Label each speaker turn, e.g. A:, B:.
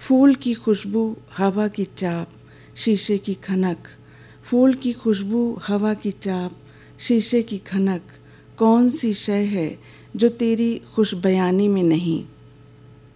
A: फूल की खुशबू, हवा की चाप, शीशे की खनक। फूल की खुशबू, हवा की चाप, शीशे की खनक। कौन सी शय है जो तेरी खुश बयानी में नहीं।